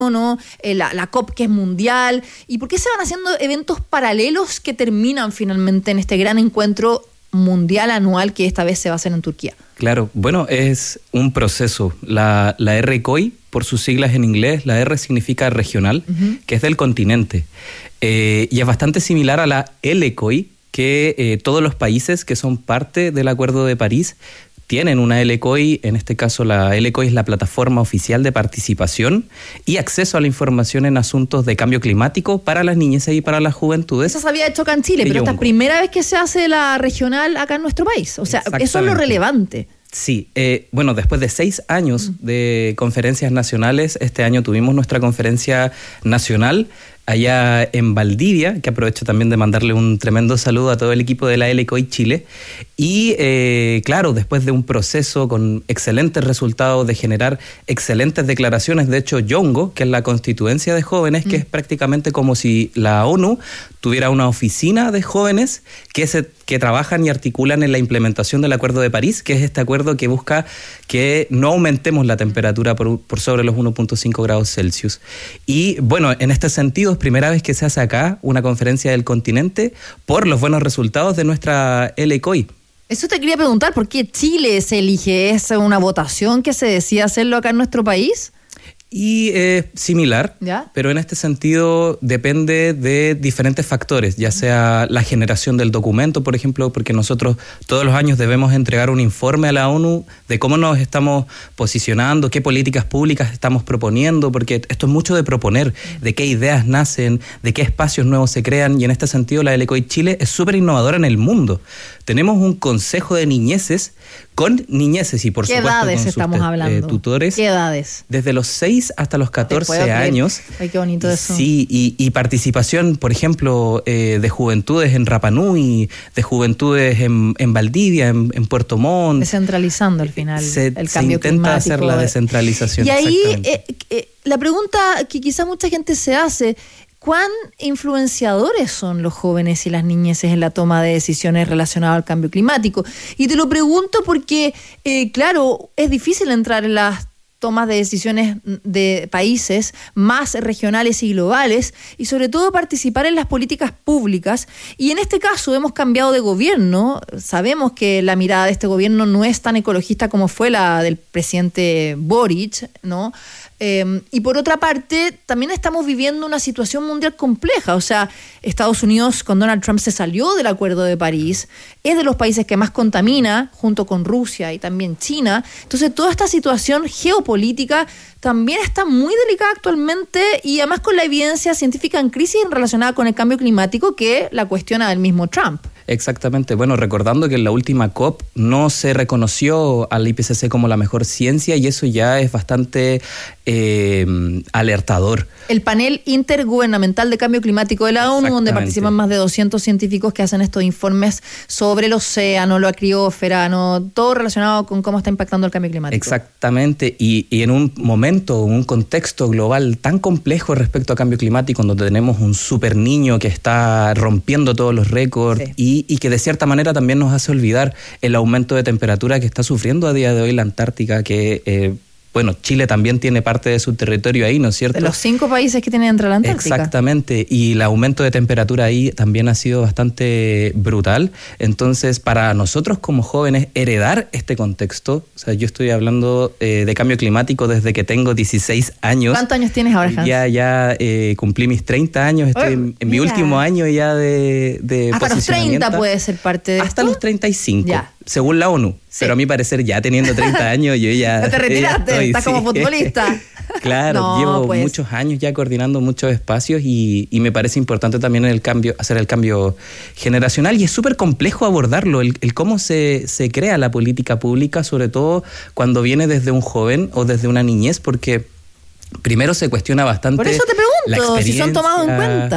¿no? La COP, que es mundial. ¿Y por qué se van haciendo eventos paralelos que terminan finalmente en este gran encuentro mundial anual que esta vez se va a hacer en Turquía? Claro, bueno, es un proceso. La RCOI, por sus siglas en inglés, la R significa regional, que es del continente. Y es bastante similar a la LCOI, que todos los países que son parte del Acuerdo de París tienen una LCOI. En este caso, la LCOI es la plataforma oficial de participación y acceso a la información en asuntos de cambio climático para las niñeces y para las juventudes. Eso se había hecho acá en Chile, pero esta es la primera vez que se hace la regional acá en nuestro país. O sea, eso es lo relevante. Sí, bueno, después de 6 años de conferencias nacionales, este año tuvimos nuestra conferencia nacional allá en Valdivia, que aprovecho también de mandarle un tremendo saludo a todo el equipo de la LCOI Chile. Y claro, después de un proceso con excelentes resultados, de generar excelentes declaraciones, de hecho Yongo, que es la constituencia de jóvenes, que es prácticamente como si la ONU tuviera una oficina de jóvenes que trabajan y articulan en la implementación del Acuerdo de París, que es este acuerdo que busca que no aumentemos la temperatura por sobre los 1.5 grados Celsius. Y bueno, en este sentido es primera vez que se hace acá una conferencia del continente por los buenos resultados de nuestra LCOI. Eso te quería preguntar, ¿por qué Chile se elige? ¿Es una votación que se decide hacerlo acá en nuestro país? Y es similar, ¿ya? Pero en este sentido depende de diferentes factores, ya sea la generación del documento, por ejemplo, porque nosotros todos los años debemos entregar un informe a la ONU de cómo nos estamos posicionando, qué políticas públicas estamos proponiendo, porque esto es mucho de proponer, de qué ideas nacen, de qué espacios nuevos se crean, y en este sentido la LCOI Chile es súper innovadora en el mundo. Tenemos un consejo de niñeces con niñeces y por supuesto con sus tutores. ¿Qué edades? Desde los 6 hasta los 14 años. Ay, qué bonito eso. Sí, y participación, por ejemplo, de juventudes en Rapa Nui, de juventudes en Valdivia, en Puerto Montt. Descentralizando al final el cambio climático. Se intenta hacer la descentralización. Y ahí la pregunta que quizá mucha gente se hace: ¿cuán influenciadores son los jóvenes y las niñeces en la toma de decisiones relacionadas al cambio climático? Y te lo pregunto porque, claro, es difícil entrar en las tomas de decisiones de países más regionales y globales, y sobre todo participar en las políticas públicas. Y en este caso hemos cambiado de gobierno. Sabemos que la mirada de este gobierno no es tan ecologista como fue la del presidente Boric, ¿no? Y por otra parte, también estamos viviendo una situación mundial compleja. O sea, Estados Unidos con Donald Trump se salió del Acuerdo de París, es de los países que más contamina, junto con Rusia y también China. Entonces, toda esta situación geopolítica también está muy delicada actualmente, y además con la evidencia científica en crisis relacionada con el cambio climático que la cuestiona el mismo Trump. Exactamente. Bueno, recordando que en la última COP no se reconoció al IPCC como la mejor ciencia, y eso ya es bastante alertador. El panel intergubernamental de cambio climático de la ONU, donde participan más de 200 científicos que hacen estos informes sobre el océano, la criósfera, ¿no? Todo relacionado con cómo está impactando el cambio climático. Exactamente. Y en un momento, un contexto global tan complejo respecto a cambio climático, donde tenemos un super niño que está rompiendo todos los récords, sí, y que de cierta manera también nos hace olvidar el aumento de temperatura que está sufriendo a día de hoy la Antártica, que bueno, Chile también tiene parte de su territorio ahí, ¿no es cierto? De los 5 países que tienen dentro de la Antártica. Exactamente, y el aumento de temperatura ahí también ha sido bastante brutal. Entonces, para nosotros como jóvenes, heredar este contexto, o sea, yo estoy hablando de cambio climático desde que tengo 16 años. ¿Cuántos años tienes ahora, Hans? Ya cumplí mis 30 años, estoy en mi último año ya de hasta los 30 puede ser parte de hasta esto. Los 35, ya, según la ONU. Sí. Pero a mi parecer, ya teniendo 30 años, yo ya... ¿No te retiraste? Estás como futbolista. Claro, llevo muchos años ya coordinando muchos espacios, y me parece importante también hacer el cambio generacional, y es súper complejo abordarlo, el cómo se crea la política pública, sobre todo cuando viene desde un joven o desde una niñez, porque primero se cuestiona bastante. Por eso te pregunto, si son tomados en cuenta.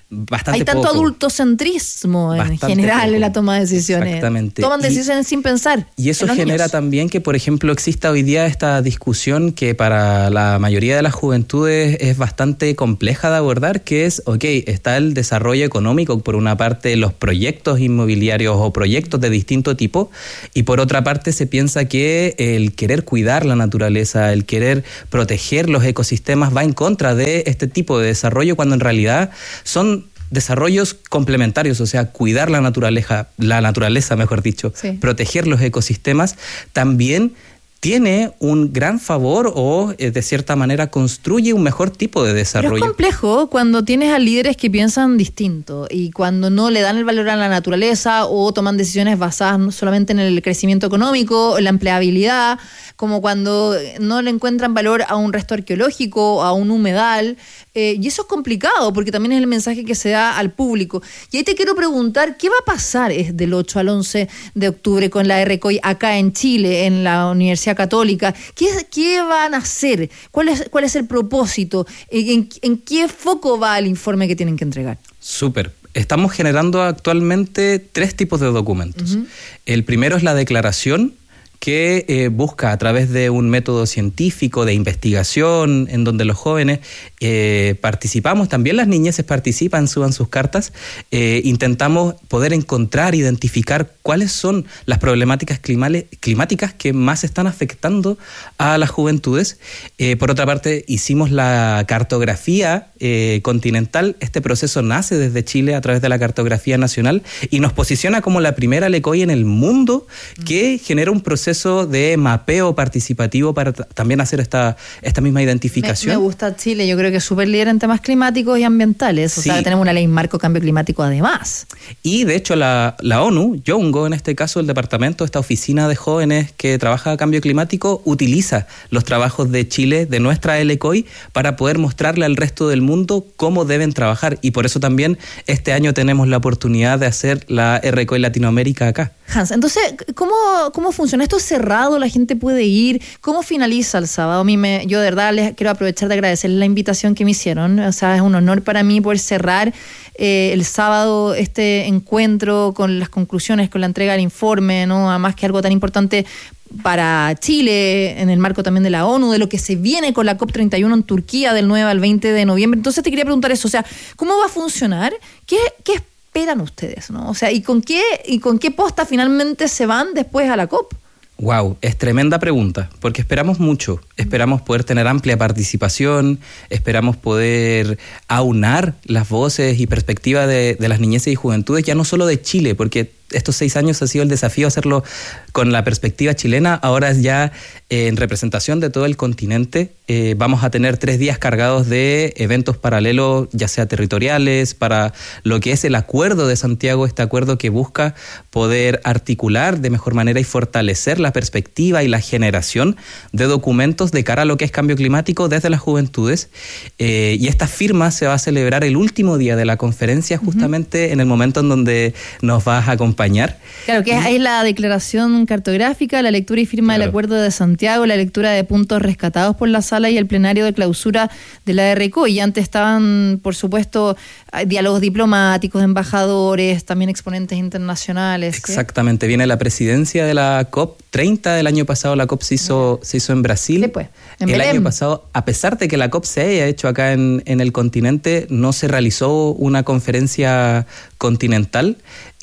bastante hay tanto poco. adultocentrismo en Bastante general poco. en la toma de decisiones. Exactamente. Toman decisiones sin pensar. Y eso en los genera niños. también que, por ejemplo, exista hoy día esta discusión que para la mayoría de las juventudes es bastante compleja de abordar, que es, está el desarrollo económico, por una parte los proyectos inmobiliarios o proyectos de distinto tipo, y por otra parte se piensa que el querer cuidar la naturaleza, el querer proteger los ecosistemas va en contra de este tipo de desarrollo, cuando en realidad son desarrollos complementarios, o sea, cuidar la naturaleza, mejor dicho, sí, proteger los ecosistemas, también tiene un gran favor o de cierta manera construye un mejor tipo de desarrollo. Pero es complejo cuando tienes a líderes que piensan distinto y cuando no le dan el valor a la naturaleza o toman decisiones basadas no solamente en el crecimiento económico, en la empleabilidad, como cuando no le encuentran valor a un resto arqueológico, a un humedal. Y eso es complicado porque también es el mensaje que se da al público. Y ahí te quiero preguntar, ¿qué va a pasar del 8 al 11 de octubre con la RCOI acá en Chile, en la Universidad Católica? ¿Qué van a hacer? ¿Cuál es el propósito? ¿En qué foco va el informe que tienen que entregar? Súper. Estamos generando actualmente 3 tipos de documentos. Uh-huh. El primero es la declaración, que busca a través de un método científico de investigación en donde los jóvenes participamos, también las niñeces participan, suban sus cartas, intentamos poder encontrar, identificar cuáles son las problemáticas climáticas que más están afectando a las juventudes. Por otra parte, hicimos la cartografía continental. Este proceso nace desde Chile a través de la cartografía nacional y nos posiciona como la primera LECOI en el mundo que genera un proceso de mapeo participativo para también hacer esta misma identificación. Me gusta Chile, yo creo que es súper líder en temas climáticos y ambientales, o sea, tenemos una ley marco cambio climático además. Y de hecho la ONU, YOUNGO en este caso, el departamento, esta oficina de jóvenes que trabaja a cambio climático, utiliza los trabajos de Chile, de nuestra LECOI, para poder mostrarle al resto del mundo cómo deben trabajar, y por eso también este año tenemos la oportunidad de hacer la RCOI Latinoamérica acá. Hans, entonces, ¿cómo funciona? ¿Esto es cerrado? ¿La gente puede ir? ¿Cómo finaliza el sábado? Yo de verdad les quiero aprovechar de agradecerles la invitación que me hicieron. O sea, es un honor para mí poder cerrar el sábado este encuentro con las conclusiones, con la entrega del informe, ¿no? Además que algo tan importante para Chile, en el marco también de la ONU, de lo que se viene con la COP31 en Turquía del 9 al 20 de noviembre. Entonces te quería preguntar eso, o sea, ¿cómo va a funcionar? ¿Qué esperan ustedes, ¿no? O sea, ¿y con qué posta finalmente se van después a la COP? Wow, es tremenda pregunta, porque esperamos mucho. Esperamos poder tener amplia participación, esperamos poder aunar las voces y perspectivas de las niñeces y juventudes, ya no solo de Chile, porque estos 6 años ha sido el desafío hacerlo con la perspectiva chilena. Ahora es ya en representación de todo el continente. Vamos a tener 3 días cargados de eventos paralelos, ya sea territoriales, para lo que es el Acuerdo de Santiago, este acuerdo que busca poder articular de mejor manera y fortalecer la perspectiva y la generación de documentos de cara a lo que es cambio climático desde las juventudes. Y esta firma se va a celebrar el último día de la conferencia, justamente en el momento en donde nos vas a acompañar. Claro, que es la declaración cartográfica, la lectura y firma del Acuerdo de Santiago, la lectura de puntos rescatados por la sala y el plenario de clausura de la RCOI. Y antes estaban, por supuesto, diálogos diplomáticos, embajadores, también exponentes internacionales. Exactamente, ¿sí? Viene la presidencia de la COP30 del año pasado. La COP se hizo en Brasil. Sí, pues, en el Belén. Año pasado, a pesar de que la COP se haya hecho acá en el continente, no se realizó una conferencia continental,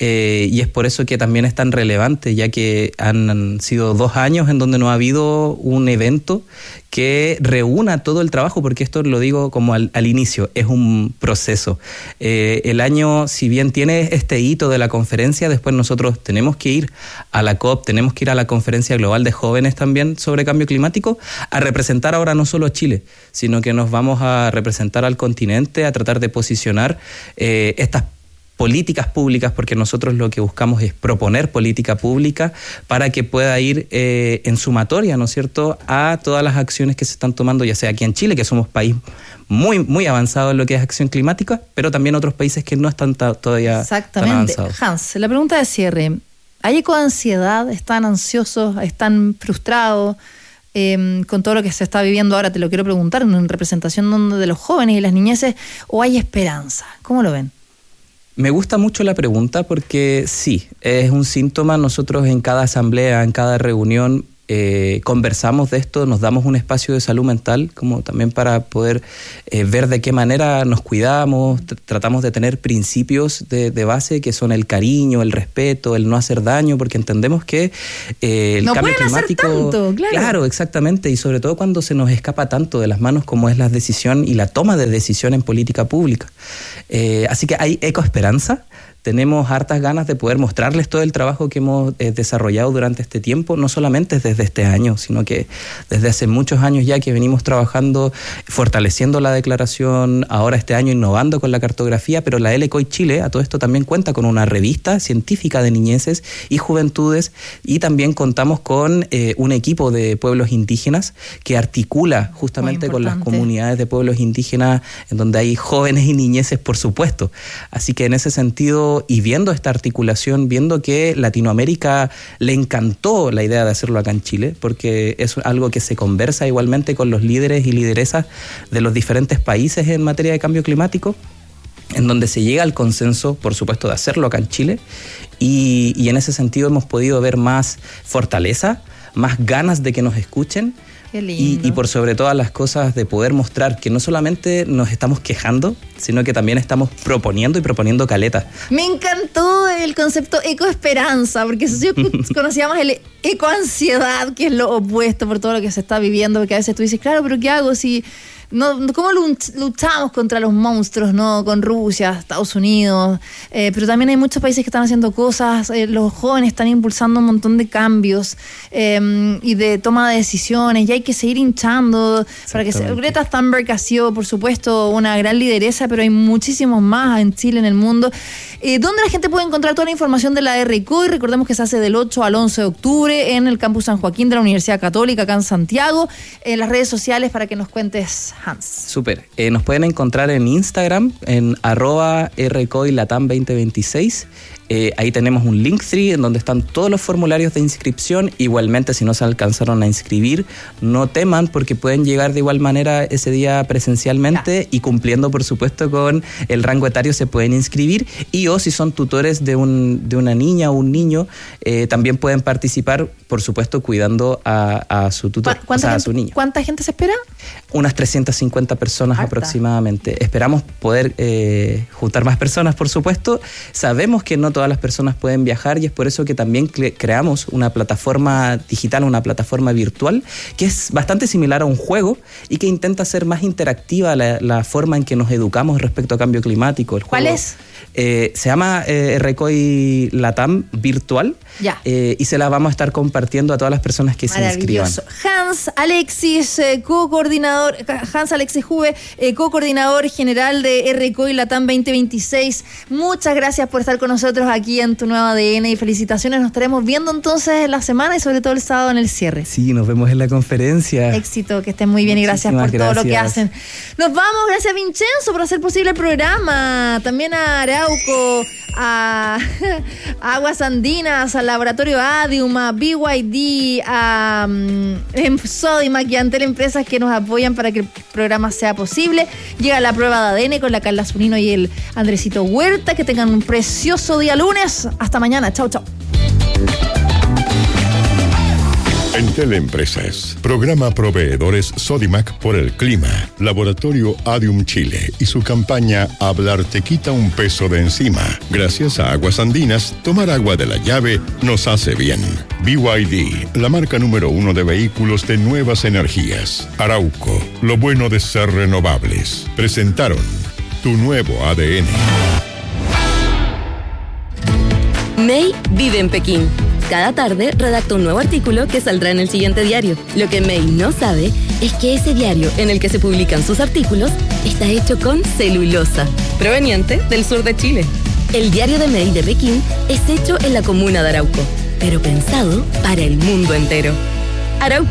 y es por eso que también es tan relevante, ya que han sido 2 años en donde no ha habido un evento que reúna todo el trabajo, porque esto lo digo como al inicio, es un proceso. El año, si bien tiene este hito de la conferencia, después nosotros tenemos que ir a la COP, tenemos que ir a la Conferencia Global de Jóvenes también sobre Cambio Climático, a representar ahora no solo a Chile, sino que nos vamos a representar al continente, a tratar de posicionar estas políticas públicas, porque nosotros lo que buscamos es proponer política pública para que pueda ir en sumatoria, ¿no es cierto?, a todas las acciones que se están tomando, ya sea aquí en Chile, que somos país muy, muy avanzado en lo que es acción climática, pero también otros países que no están todavía tan avanzados. Hans, la pregunta de cierre, ¿hay eco de ansiedad? ¿Están ansiosos? ¿Están frustrados? Con todo lo que se está viviendo ahora, te lo quiero preguntar, en representación de los jóvenes y las niñeces, ¿o hay esperanza? ¿Cómo lo ven? Me gusta mucho la pregunta porque sí, es un síntoma. Nosotros en cada asamblea, en cada reunión, conversamos de esto, nos damos un espacio de salud mental como también para poder ver de qué manera nos cuidamos, tratamos de tener principios de base que son el cariño, el respeto, el no hacer daño, porque entendemos que el cambio climático... Hacer tanto, claro, exactamente, y sobre todo cuando se nos escapa tanto de las manos como es la decisión y la toma de decisión en política pública. Así que hay ecoesperanza. Tenemos hartas ganas de poder mostrarles todo el trabajo que hemos desarrollado durante este tiempo, no solamente desde este año, sino que desde hace muchos años ya que venimos trabajando, fortaleciendo la declaración, ahora este año innovando con la cartografía, pero la LCOI Chile a todo esto también cuenta con una revista científica de niñeces y juventudes, y también contamos con un equipo de pueblos indígenas que articula justamente con las comunidades de pueblos indígenas, en donde hay jóvenes y niñeces, por supuesto. Así que en ese sentido, y viendo esta articulación, viendo que Latinoamérica le encantó la idea de hacerlo acá en Chile, porque es algo que se conversa igualmente con los líderes y lideresas de los diferentes países en materia de cambio climático, en donde se llega al consenso, por supuesto, de hacerlo acá en Chile, y en ese sentido hemos podido ver más fortaleza, más ganas de que nos escuchen. Y por sobre todas las cosas de poder mostrar que no solamente nos estamos quejando, sino que también estamos proponiendo y proponiendo caleta. Me encantó el concepto ecoesperanza, porque yo conocía más el ecoansiedad, que es lo opuesto por todo lo que se está viviendo, porque a veces tú dices, claro, pero ¿qué hago si... No, ¿cómo luchamos contra los monstruos, no? Con Rusia, Estados Unidos, pero también hay muchos países que están haciendo cosas, los jóvenes están impulsando un montón de cambios y de toma de decisiones, y hay que seguir hinchando para que Greta Thunberg ha sido, por supuesto, una gran lideresa, pero hay muchísimos más en Chile, en el mundo. ¿Dónde la gente puede encontrar toda la información de la RCOI? Recordemos que se hace del 8 al 11 de octubre en el Campus San Joaquín de la Universidad Católica, acá en Santiago. En las redes sociales para que nos cuentes, Hans. Súper. Nos pueden encontrar en Instagram, en @RCOILatam2026. Ahí tenemos un Linktree en donde están todos los formularios de inscripción. Igualmente, si no se alcanzaron a inscribir, no teman, porque pueden llegar de igual manera ese día presencialmente y cumpliendo, por supuesto, con el rango etario se pueden inscribir. Y o si son tutores de una niña o un niño, también pueden participar, por supuesto, cuidando a su tutor, o sea, a su niño. ¿Cuánta gente se espera? Unas 350 personas aproximadamente. Esperamos poder juntar más personas, por supuesto. Sabemos que no todas las personas pueden viajar, y es por eso que también creamos una plataforma digital, una plataforma virtual, que es bastante similar a un juego y que intenta ser más interactiva la forma en que nos educamos respecto a cambio climático. ¿Cuál es? Se llama RCOI Latam Virtual. Ya. Y se la vamos a estar compartiendo a todas las personas que se inscriban. Hans Alexis Juve, co-coordinador general de RCOI Latam 2026. Muchas gracias por estar con nosotros aquí en Tu Nuevo ADN y felicitaciones. Nos estaremos viendo entonces en la semana y sobre todo el sábado en el cierre. Sí, nos vemos en la conferencia. Éxito, que estén muy bien. Muchísimas y gracias por todo lo que gracias. hacen. Nos vamos, gracias a Vincenzo por hacer posible el programa. También a Arauco, a Aguas Andinas, al Laboratorio Adium, a BYD, a Sodimac y a Antel Empresas que nos apoyan para que el programa sea posible. Llega la prueba de ADN con la Carla Zunino y el Andresito Huerta. Que tengan un precioso día lunes. Hasta mañana. Chau, chau. Entel Empresas, programa Proveedores Sodimac por el clima, Laboratorio Adium Chile y su campaña Hablar te quita un peso de encima. Gracias a Aguas Andinas, tomar agua de la llave nos hace bien. BYD, la marca número 1 de vehículos de nuevas energías. Arauco, lo bueno de ser renovables. Presentaron Tu Nuevo ADN. May vive en Pekín. Cada tarde redacta un nuevo artículo que saldrá en el siguiente diario. Lo que May no sabe es que ese diario en el que se publican sus artículos está hecho con celulosa, proveniente del sur de Chile. El diario de May de Pekín es hecho en la comuna de Arauco, pero pensado para el mundo entero. Arauco,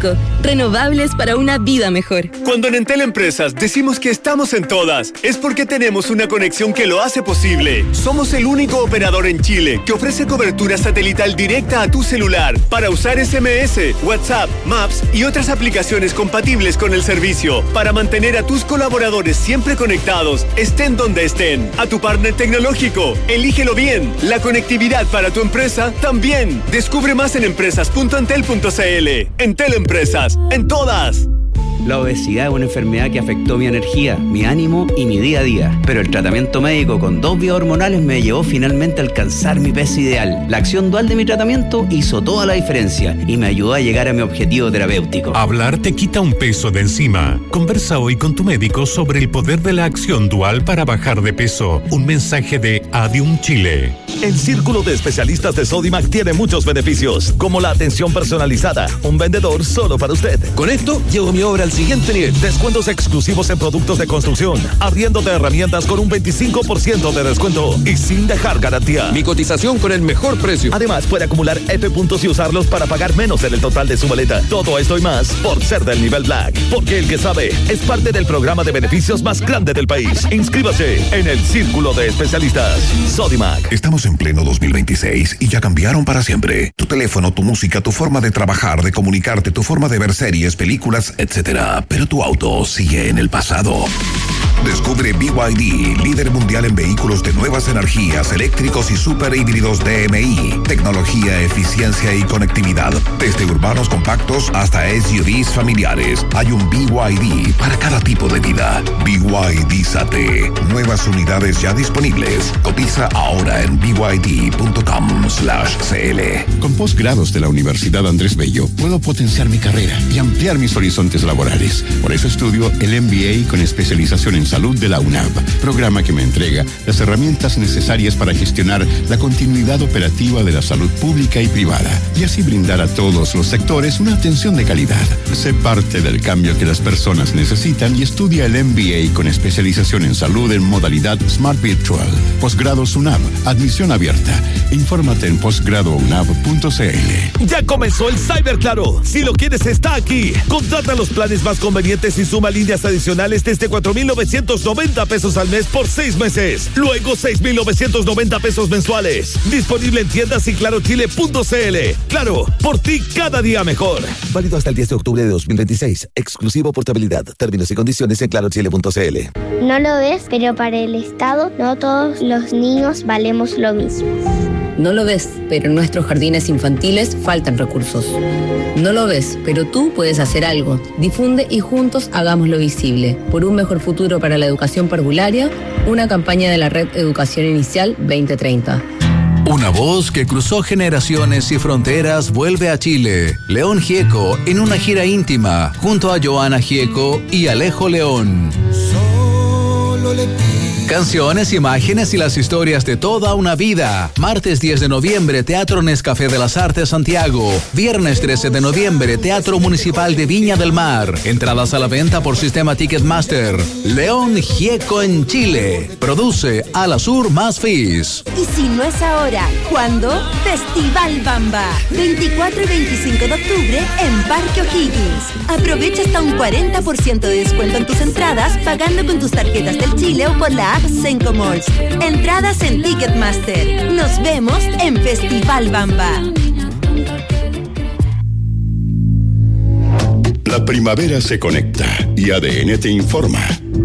Renovables para una vida mejor. Cuando en Entel Empresas decimos que estamos en todas, es porque tenemos una conexión que lo hace posible. Somos el único operador en Chile que ofrece cobertura satelital directa a tu celular para usar SMS, WhatsApp, Maps y otras aplicaciones compatibles con el servicio, para mantener a tus colaboradores siempre conectados, estén donde estén. A tu partner tecnológico, elígelo bien. La conectividad para tu empresa también. Descubre más en empresas.entel.cl. Entel Empresas, en todas. La obesidad es una enfermedad que afectó mi energía, mi ánimo y mi día a día. Pero el tratamiento médico con 2 vías hormonales me llevó finalmente a alcanzar mi peso ideal. La acción dual de mi tratamiento hizo toda la diferencia y me ayudó a llegar a mi objetivo terapéutico. Hablar te quita un peso de encima. Conversa hoy con tu médico sobre el poder de la acción dual para bajar de peso. Un mensaje de Adium Chile. El círculo de especialistas de Sodimac tiene muchos beneficios, como la atención personalizada, un vendedor solo para usted. Con esto, llevo mi obra al siguiente nivel. Descuentos exclusivos en productos de construcción, arriendo de herramientas con un 25% de descuento y sin dejar garantía. Mi cotización con el mejor precio. Además, puede acumular F puntos y usarlos para pagar menos en el total de su maleta. Todo esto y más por ser del nivel Black. Porque el que sabe es parte del programa de beneficios más grande del país. Inscríbase en el círculo de especialistas Sodimac. Estamos en pleno 2026 y ya cambiaron para siempre. Tu teléfono, tu música, tu forma de trabajar, de comunicarte, tu forma de ver series, películas, etc. Pero tu auto sigue en el pasado. Descubre BYD, líder mundial en vehículos de nuevas energías, eléctricos y super híbridos DMI. Tecnología, eficiencia y conectividad. Desde urbanos compactos hasta SUVs familiares. Hay un BYD para cada tipo de vida. BYD-Sate. Nuevas unidades ya disponibles. Cotiza ahora en byd.com/cl. Con posgrados de la Universidad Andrés Bello, puedo potenciar mi carrera y ampliar mis horizontes laborales. Por eso estudio el MBA con especialización en salud de la UNAV, programa que me entrega las herramientas necesarias para gestionar la continuidad operativa de la salud pública y privada y así brindar a todos los sectores una atención de calidad. Sé parte del cambio que las personas necesitan y estudia el MBA con especialización en salud en modalidad Smart Virtual. Posgrados UNAV, admisión abierta. Infórmate en posgradounab.cl. Ya comenzó el Cyber Claro. Si lo quieres, está aquí. Contrata los planes más convenientes y suma líneas adicionales desde 4,990 pesos al mes por 6 meses. Luego 6,990 pesos mensuales. Disponible en tiendas y clarochile.cl. Claro, por ti cada día mejor. Válido hasta el 10 de octubre de 2026. Exclusivo portabilidad. Términos y condiciones en clarochile.cl. No lo ves, pero para el Estado no todos los niños valemos lo mismo. No lo ves, pero en nuestros jardines infantiles faltan recursos. No lo ves, pero tú puedes hacer algo. Difunde y juntos hagámoslo visible. Por un mejor futuro para la educación parvularia, una campaña de la Red Educación Inicial 2030. Una voz que cruzó generaciones y fronteras vuelve a Chile. León Gieco en una gira íntima junto a Joana Gieco y Alejo León. Canciones, imágenes y las historias de toda una vida. Martes 10 de noviembre, Teatro Nescafé de las Artes Santiago. Viernes 13 de noviembre, Teatro Municipal de Viña del Mar. Entradas a la venta por sistema Ticketmaster. León Gieco en Chile. Produce Alasur más Fis. Y si no es ahora, ¿cuándo? Festival Bamba. 24 y 25 de octubre en Parque O'Higgins. Aprovecha hasta un 40% de descuento en tus entradas pagando con tus tarjetas del Chile o con la app Senco Malls. Entradas en Ticketmaster. Nos vemos en Festival Bamba. La primavera se conecta y ADN te informa.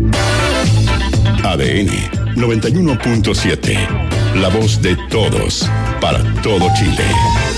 ADN 91.7. La voz de todos para todo Chile.